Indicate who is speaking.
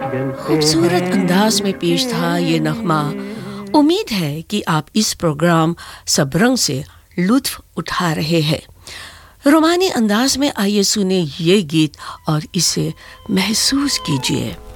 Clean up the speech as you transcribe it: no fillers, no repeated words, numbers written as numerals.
Speaker 1: खूबसूरत अंदाज में पेश था ये नगमा। उम्मीद है कि आप इस प्रोग्राम सबरंग से लुत्फ उठा रहे हैं। रोमानी अंदाज में आइए सुने ये गीत और इसे महसूस कीजिए।